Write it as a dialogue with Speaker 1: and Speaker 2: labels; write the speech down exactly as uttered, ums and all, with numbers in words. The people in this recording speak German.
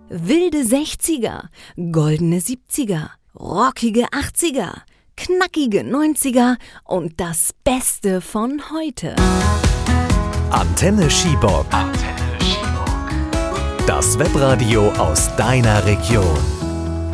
Speaker 1: Wilde sechziger, goldene siebziger, rockige achtziger, knackige neunziger und das Beste von heute.
Speaker 2: Antenne Schiebock. Antenne Schiebock. Das Webradio aus deiner Region.